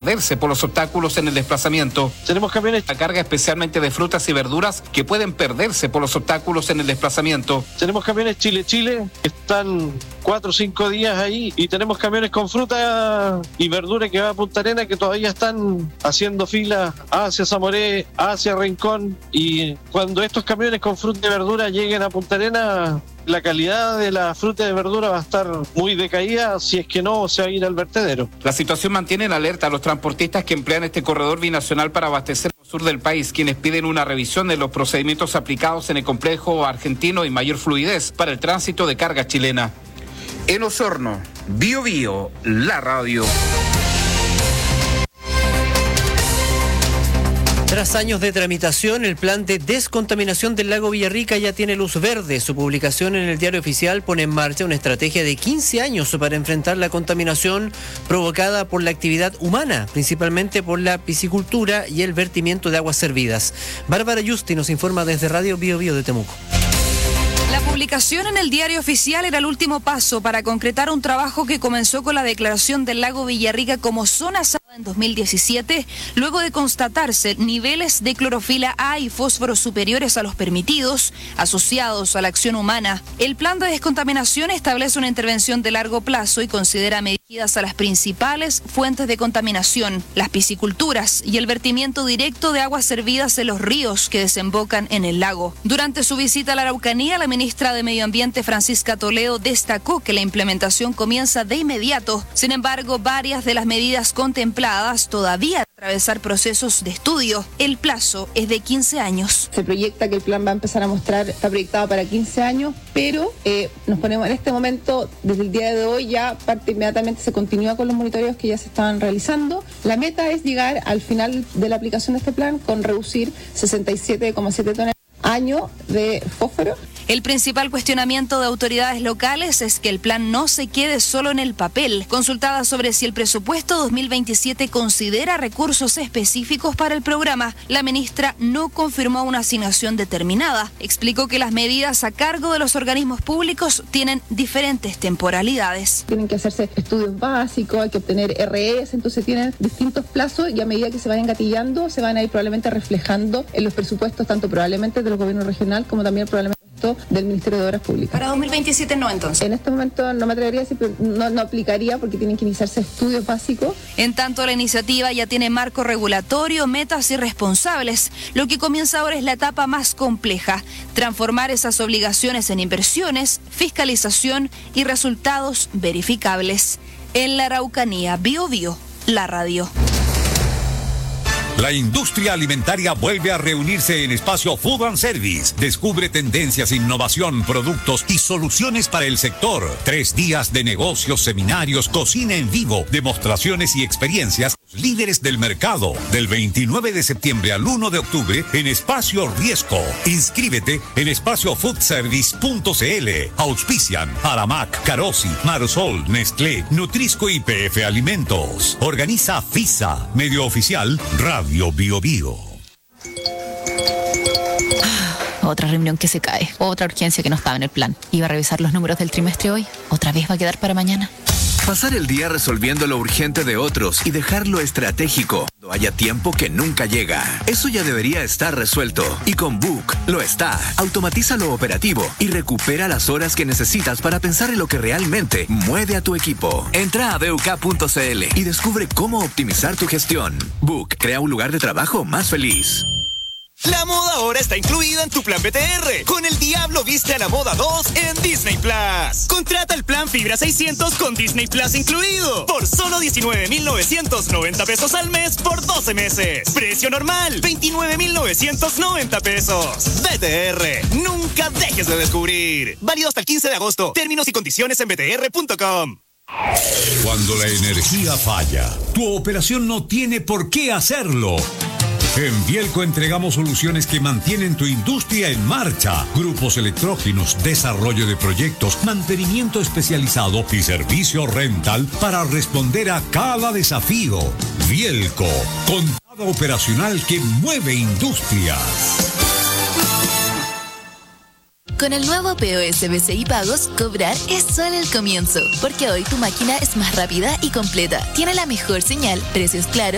perderse por los obstáculos en el desplazamiento. Tenemos camiones La carga especialmente de frutas y verduras que pueden perderse por los obstáculos en el desplazamiento. Tenemos camiones Chile que están 4 o 5 días ahí, y tenemos camiones con fruta y verdura que va a Punta Arenas que todavía están haciendo fila hacia Zamoré, hacia Rincón, y cuando estos camiones con fruta y verdura lleguen a Punta Arenas, la calidad de la fruta y de verdura va a estar muy decaída, si es que no se va a ir al vertedero. La situación mantiene en alerta a los transportistas que emplean este corredor binacional para abastecer el sur del país, quienes piden una revisión de los procedimientos aplicados en el complejo argentino y mayor fluidez para el tránsito de carga chilena. En Osorno, Bio Bio, la radio. Tras años de tramitación, el plan de descontaminación del lago Villarrica ya tiene luz verde. Su publicación en el Diario Oficial pone en marcha una estrategia de 15 años para enfrentar la contaminación provocada por la actividad humana, principalmente por la piscicultura y el vertimiento de aguas servidas. Bárbara Yusti nos informa desde Radio Bio Bio de Temuco. La publicación en el Diario Oficial era el último paso para concretar un trabajo que comenzó con la declaración del lago Villarrica como zona SADA en 2017, luego de constatarse niveles de clorofila A y fósforo superiores a los permitidos, asociados a la acción humana. El plan de descontaminación establece una intervención de largo plazo y considera medidas a las principales fuentes de contaminación, las pisciculturas y el vertimiento directo de aguas servidas en los ríos que desembocan en el lago. Durante su visita a la Araucanía, la ministra de Medio Ambiente, Francisca Toledo, destacó que la implementación comienza de inmediato. Sin embargo, varias de las medidas contempladas todavía atravesar procesos de estudio. El plazo es de 15 años. Se proyecta que el plan va a empezar a mostrar, está proyectado para 15 años, pero nos ponemos en este momento, desde el día de hoy ya parte inmediatamente, se continúa con los monitoreos que ya se estaban realizando. La meta es llegar al final de la aplicación de este plan con reducir 67,7 toneladas año de fósforo. El principal cuestionamiento de autoridades locales es que el plan no se quede solo en el papel. Consultada sobre si el presupuesto 2027 considera recursos específicos para el programa, la ministra no confirmó una asignación determinada. Explicó que las medidas a cargo de los organismos públicos tienen diferentes temporalidades. Tienen que hacerse estudios básicos, hay que obtener RS, entonces tienen distintos plazos y a medida que se vayan gatillando, se van a ir probablemente reflejando en los presupuestos, tanto probablemente de los gobiernos regionales como también probablemente del Ministerio de Obras Públicas. Para 2027 no, entonces. En este momento no me atrevería a decir, pero no aplicaría porque tienen que iniciarse estudios básicos. En tanto, la iniciativa ya tiene marco regulatorio, metas y responsables. Lo que comienza ahora es la etapa más compleja: transformar esas obligaciones en inversiones, fiscalización y resultados verificables. En la Araucanía, Bio Bio, la radio. La industria alimentaria vuelve a reunirse en Espacio Food and Service. Descubre tendencias, innovación, productos y soluciones para el sector. 3 días de negocios, seminarios, cocina en vivo, demostraciones y experiencias. Líderes del mercado, del 29 de septiembre al 1 de octubre en Espacio Riesco. Inscríbete en espaciofoodservice.cl. Auspician Aramac, Carosi, Marsol, Nestlé, Nutrisco y PF Alimentos. Organiza FISA. Medio oficial Radio Bio Bio. Otra reunión que se cae, otra urgencia que no estaba en el plan. Iba a revisar los números del trimestre hoy, otra vez va a quedar para mañana. Pasar el día resolviendo lo urgente de otros y dejar lo estratégico cuando haya tiempo que nunca llega. Eso ya debería estar resuelto. Y con Book lo está. Automatiza lo operativo y recupera las horas que necesitas para pensar en lo que realmente mueve a tu equipo. Entra a BUK.cl y descubre cómo optimizar tu gestión. Book crea un lugar de trabajo más feliz. La moda ahora está incluida en tu plan BTR. Con El Diablo Viste a la Moda 2 en Disney Plus. Contrata el plan Fibra 600 con Disney Plus incluido por solo 19,990 pesos al mes por 12 meses. Precio normal, 29,990 pesos. BTR, nunca dejes de descubrir. Válido hasta el 15 de agosto. Términos y condiciones en btr.com. Cuando la energía falla, tu operación no tiene por qué hacerlo. En Bielco entregamos soluciones que mantienen tu industria en marcha. Grupos electrógenos, desarrollo de proyectos, mantenimiento especializado y servicio rental para responder a cada desafío. Bielco, contado operacional que mueve industrias. Con el nuevo POS BCI Pagos, cobrar es solo el comienzo, porque hoy tu máquina es más rápida y completa. Tiene la mejor señal, precios claros